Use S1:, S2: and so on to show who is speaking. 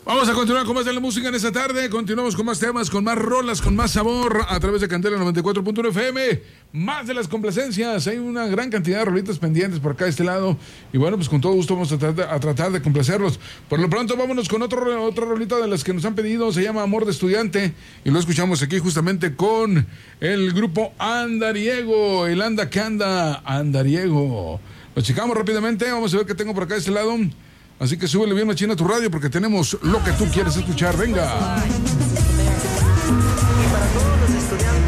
S1: Vamos a continuar con más de la música en esta tarde. Continuamos con más temas, con más rolas, con más sabor a través de Candela 94.1 FM. Más de las complacencias. Hay una gran cantidad de rolitas pendientes por acá de este lado. Y bueno, pues con todo gusto vamos a tratar de complacerlos. Por lo pronto, vámonos con otra rolita de las que nos han pedido. Se llama Amor de Estudiante. Y lo escuchamos aquí justamente con el grupo Andariego. El anda que anda, Andariego. Lo checamos rápidamente. Vamos a ver qué tengo por acá de este lado. Así que súbele bien machina a tu radio porque tenemos lo que tú quieres escuchar. Venga.
S2: Y para todos los estudiantes.